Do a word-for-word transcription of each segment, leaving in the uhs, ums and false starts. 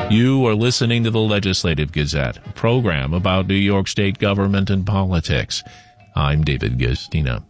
You are listening to the Legislative Gazette, a program about New York State government and politics. I'm David Gastina.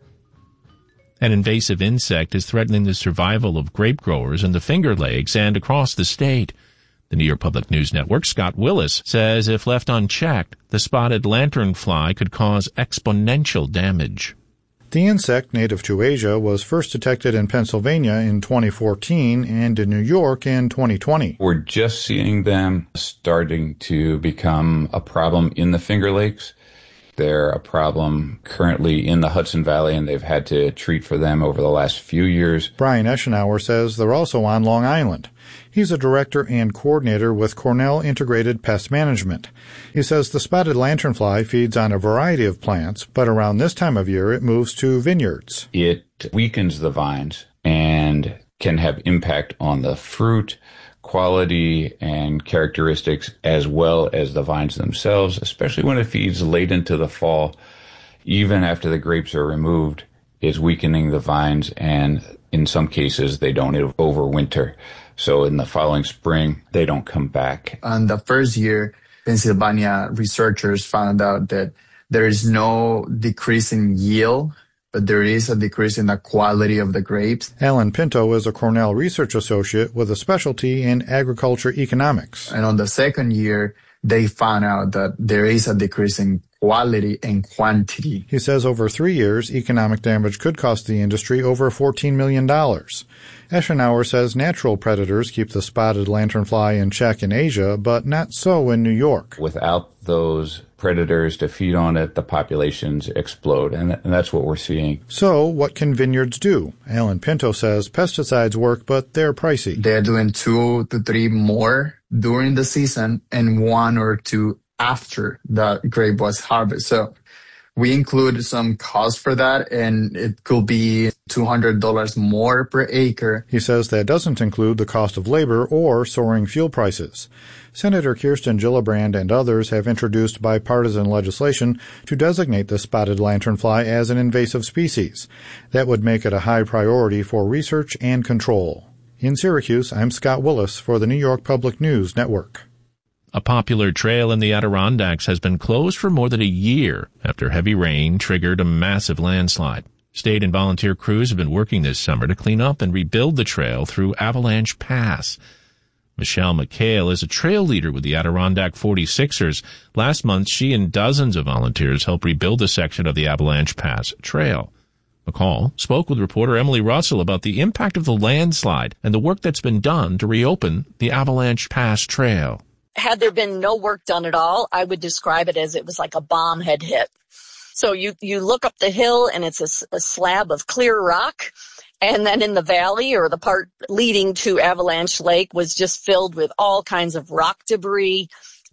An invasive insect is threatening the survival of grape growers in the Finger Lakes and across the state. The New York Public News Network, Scott Willis, says if left unchecked, the spotted lanternfly could cause exponential damage. The insect, native to Asia, was first detected in Pennsylvania in twenty fourteen and in New York in twenty twenty. We're just seeing them starting to become a problem in the Finger Lakes. They're a problem currently in the Hudson Valley, and they've had to treat for them over the last few years. Brian Eschenauer says they're also on Long Island. He's a director and coordinator with Cornell Integrated Pest Management. He says the spotted lanternfly feeds on a variety of plants, but around this time of year it moves to vineyards. It weakens the vines and can have impact on the fruit quality and characteristics as well as the vines themselves, especially when it feeds late into the fall. Even after the grapes are removed, it's weakening the vines, and in some cases they don't overwinter. So in the following spring, they don't come back. On the first year, Pennsylvania researchers found out that there is no decrease in yield, but there is a decrease in the quality of the grapes. Alan Pinto is a Cornell research associate with a specialty in agriculture economics. And on the second year, they found out that there is a decrease in quality and quantity. He says over three years, economic damage could cost the industry over fourteen million dollars. Eschenauer says natural predators keep the spotted lanternfly in check in Asia, but not so in New York. Without those predators to feed on it, the populations explode, and that's what we're seeing. So what can vineyards do? Alan Pinto says pesticides work, but they're pricey. They're doing two to three more during the season and one or two after the grape was harvested. So we include some cost for that, and it could be two hundred dollars more per acre. He says that doesn't include the cost of labor or soaring fuel prices. Senator Kirsten Gillibrand and others have introduced bipartisan legislation to designate the spotted lanternfly as an invasive species. That would make it a high priority for research and control. In Syracuse, I'm Scott Willis for the New York Public News Network. A popular trail in the Adirondacks has been closed for more than a year after heavy rain triggered a massive landslide. State and volunteer crews have been working this summer to clean up and rebuild the trail through Avalanche Pass. Michelle McHale is a trail leader with the Adirondack forty-sixers. Last month, she and dozens of volunteers helped rebuild a section of the Avalanche Pass trail. McCall spoke with reporter Emily Russell about the impact of the landslide and the work that's been done to reopen the Avalanche Pass trail. Had there been no work done at all, I would describe it as it was like a bomb had hit. So you, you look up the hill and it's a, a slab of clear rock. And then in the valley, or the part leading to Avalanche Lake, was just filled with all kinds of rock debris,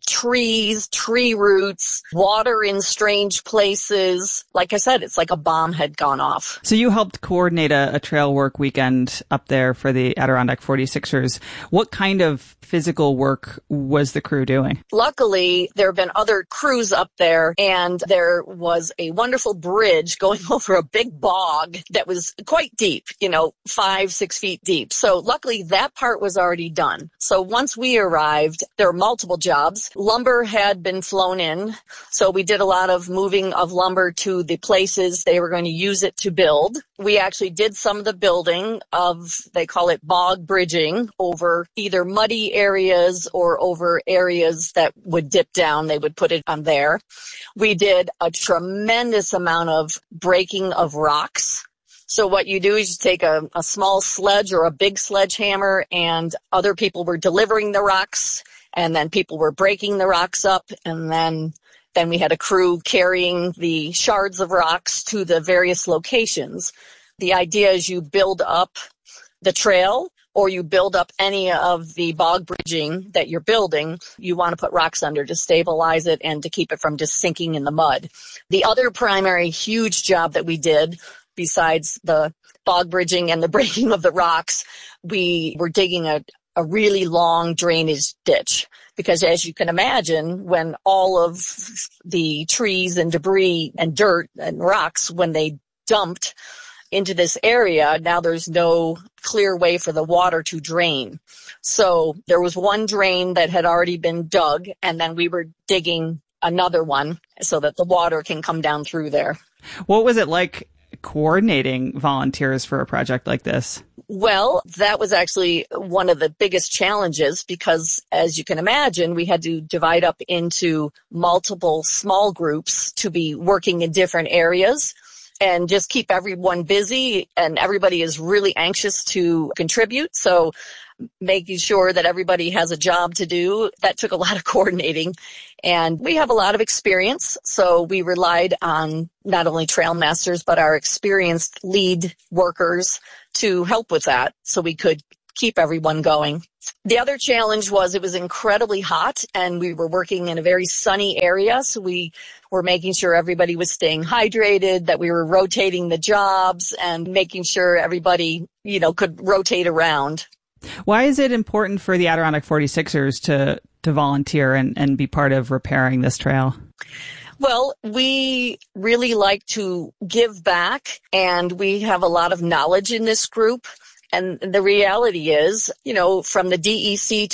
trees, tree roots, water in strange places. Like I said, it's like a bomb had gone off. So you helped coordinate a, a trail work weekend up there for the Adirondack forty-sixers. What kind of physical work was the crew doing? Luckily, there have been other crews up there, and there was a wonderful bridge going over a big bog that was quite deep, you know, five, six feet deep. So luckily, that part was already done. So once we arrived, there were multiple jobs. Lumber had been flown in, so we did a lot of moving of lumber to the places they were going to use it to build. We actually did some of the building of, they call it bog bridging, over either muddy areas or over areas that would dip down. They would put it on there. We did a tremendous amount of breaking of rocks. So what you do is you take a, a small sledge or a big sledgehammer, and other people were delivering the rocks, and then people were breaking the rocks up, and then then we had a crew carrying the shards of rocks to the various locations. The idea is you build up the trail, or you build up any of the bog bridging that you're building. You want to put rocks under to stabilize it and to keep it from just sinking in the mud. The other primary huge job that we did, besides the bog bridging and the breaking of the rocks, we were digging a, a really long drainage ditch. Because as you can imagine, when all of the trees and debris and dirt and rocks, when they dumped into this area, now there's no clear way for the water to drain. So there was one drain that had already been dug, and then we were digging another one so that the water can come down through there. What was it like coordinating volunteers for a project like this? Well, that was actually one of the biggest challenges because, as you can imagine, we had to divide up into multiple small groups to be working in different areas and just keep everyone busy. And everybody is really anxious to contribute. So making sure that everybody has a job to do, that took a lot of coordinating. And we have a lot of experience, so we relied on not only trail masters, but our experienced lead workers to help with that so we could keep everyone going. The other challenge was it was incredibly hot, and we were working in a very sunny area, so we were making sure everybody was staying hydrated, that we were rotating the jobs, and making sure everybody, you know, could rotate around. Why is it important for the Adirondack forty-sixers to, to volunteer and, and be part of repairing this trail? Well, we really like to give back, and we have a lot of knowledge in this group. And the reality is, you know, from the D E C